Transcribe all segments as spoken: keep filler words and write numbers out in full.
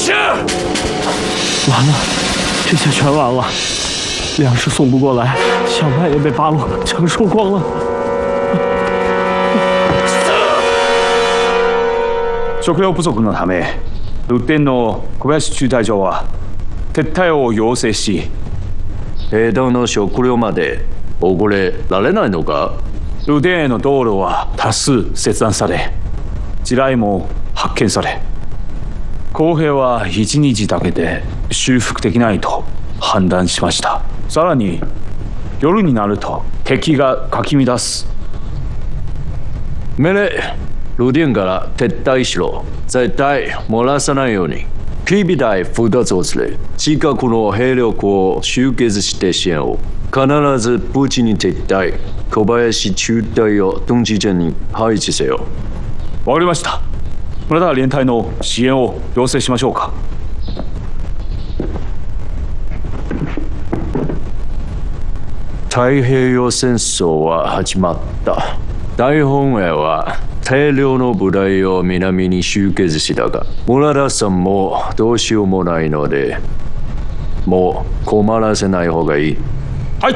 是。 完了，这下全完了，粮食送不过来，小麦也被八路抢收光了。 食料不足のため、ルテンの小林中隊長は撤退を要請し、 兵団の食料までおごれられないのか？ ルテンへの道路は多数切断され、地雷も発見され、公平は一日だけで修復できないと判断しました。さらに夜になると敵がかき乱す。 命令、ルテンから撤退しろ。絶対漏らさないように。警備隊ふたつを連れ、近くの兵力を集結して支援を。必ず無事に撤退。小林中隊を東地点に配置せよ。 わかりました。村田連隊の支援を要請しましょうか。 太平洋戦争は始まった。大本営は大量の部隊を南に集結したが、村田さんもどうしようもないので、もう困らせない方がいい。 はい。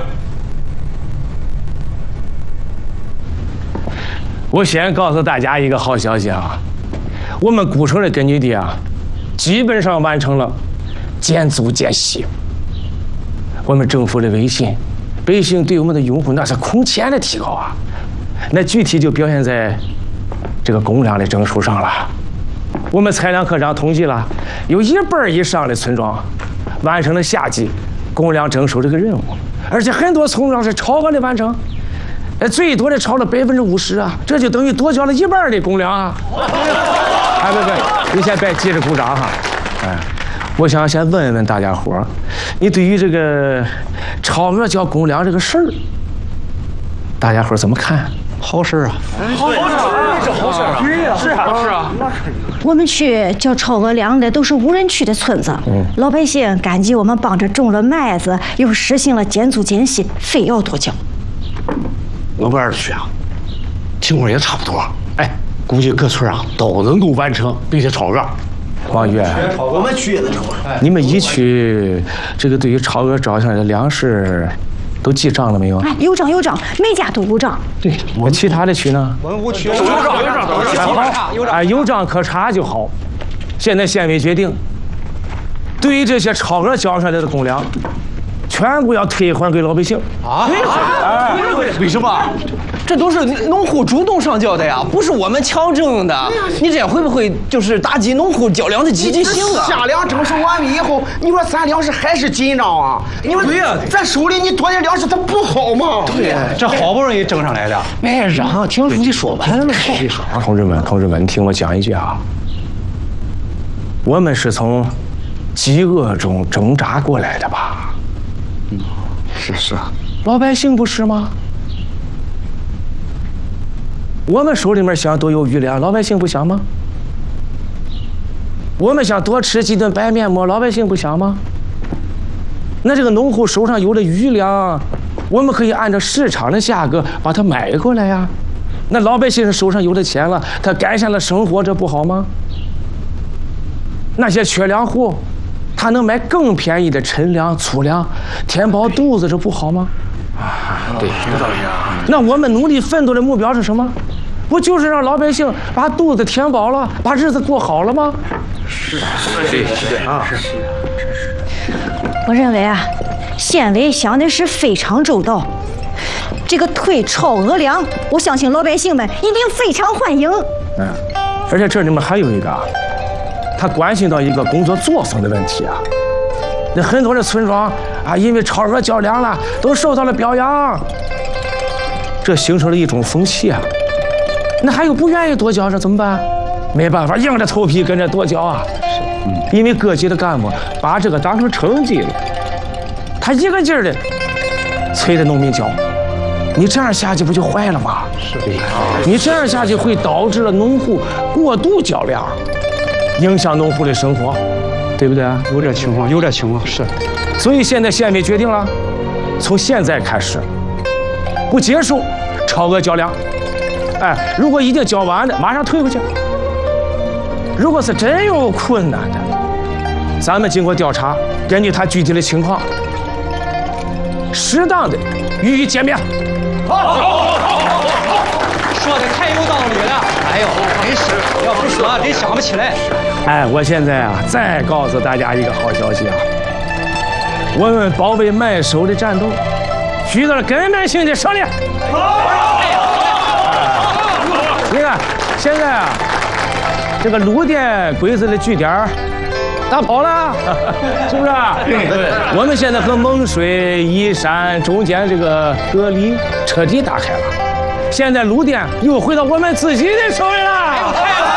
我先告诉大家一个好消息啊，我们古城的根据地啊，基本上完成了建筑建系。我们政府的威信，百姓对我们的拥护那是空前的提高啊。那具体就表现在这个公粮的征收上了。我们财粮科长统计了，有一半以上的村庄完成了夏季公粮征收这个任务，而且很多村庄是超额的完成，呃，最多的超了百分之五十啊，这就等于多交了一半的公粮啊！哎，别别，你先别急着鼓掌哈，哎，我想先问问大家伙儿，你对于这个超额交公粮这个事儿，大家伙儿怎么看？ 好事啊！ 好事啊！这好事啊！对呀，是啊，是啊。 我们区交超额粮的都是无人区的村子，嗯、老百姓感激我们帮着种了麦子，又实行了减租减息，非要多交。 我们二区啊，情况也差不多。哎，估计各村啊都能够完成并且超额。 王宇， 我们区也能超额。 你们一区这个对于超额招向的粮食都记账了没有？ 哎，有账有账，每家都有账。 对，我其他的区呢？ 我们五区有账有账都是好，哎，有账可查就好。现在县委决定，对于这些超额交上来的公粮，全部要退还给老百姓。 啊？哎，为什么？这都是农户主动上交的呀，不是我们强征的。你这样会不会就是打击农户交粮的积极性啊？ 夏粮征收完毕以后，你说咱粮食还是紧张啊？你说对呀， 咱手里你多点粮食，它不好吗？ 对呀，这好不容易征上来的。 哎，让听书记说完了。 同志们，同志们，你听我讲一句啊，我们是从饥饿中挣扎过来的吧？ 嗯，是是啊。 老百姓不是吗？我们手里面想多有余粮，老百姓不想吗？我们想多吃几顿白面馍，老百姓不想吗？那这个农户手上有了余粮，我们可以按照市场的价格把它买过来呀。那老百姓手上有了钱了，他改善了生活，这不好吗？那些缺粮户，他能买更便宜的陈粮、粗粮，填饱肚子，这不好吗？ 啊，对，有道理啊。 那我们努力奋斗的目标是什么？不就是让老百姓把肚子填饱了，把日子过好了吗？ 是是是是啊，是。 我认为啊，县委想的是非常周到。这个退超额粮，我相信老百姓们一定非常欢迎。 嗯，而且这里面还有一个，他关心到一个工作作风的问题啊。那很多的村庄啊，因为超额交粮了，都受到了表扬，这形成了一种风气啊。那还有不愿意多交，这怎么办？没办法，硬着头皮跟着多交啊。嗯，因为各级的干部把这个当成成绩了，他一个劲儿的催着农民交。你这样下去不就坏了吗？是的，你这样下去会导致了农户过度交粮，影响农户的生活，对不对？ 有这情况，有这情况是。 所以现在县委决定了，从现在开始不接受超额交粮。哎，如果已经交完的，马上退回去。如果是真有困难的， 咱们经过调查，根据他具体的情况，适当的予以减免。 好，好，好，好，好，说的太有道理了。哎呦，真是，要不说真想不起来。 哎，我现在啊，再告诉大家一个好消息啊，我们保卫麦守的战斗取得了根本性的胜利。你看，现在啊，这个鲁甸鬼子的据点打跑了，是不是？对。我们现在和蒙水、宜山中间这个隔离彻底打开了，现在鲁甸又回到我们自己的手里了。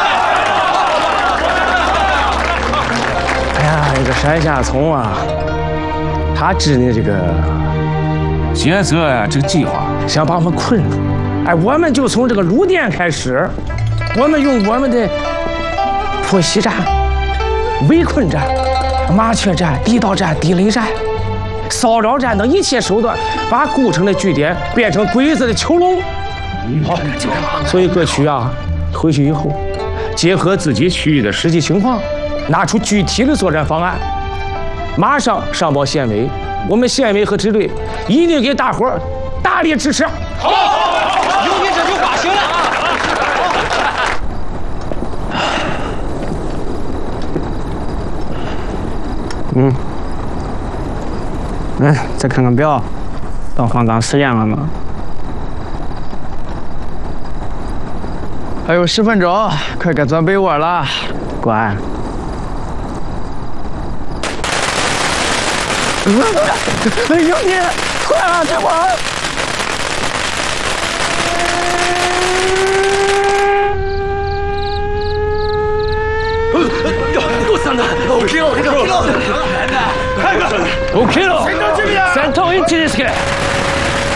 哎呀，这个山下聪啊，他制定这个决策啊，这个计划想把我们困住。哎，我们就从这个鲁甸开始，我们用我们的破袭战、围困战、麻雀战、地道战、地雷战、骚扰战等一切手段，把古城的据点变成鬼子的囚笼。好，所以各区啊，回去以后，结合自己区域的实际情况，拿出具体的作战方案，马上上报县委，我们县委和支队一定给大伙儿大力支持。好， 有你这就挂心了。 嗯，来，再看看表，到放岗时间了吗？ 还有十分钟，快该钻被窝了。 乖。哎呦你，快啊，这会儿！ 又三了 ，OK 了，这个 OK 了，快快 ，OK 了，三头一起的是。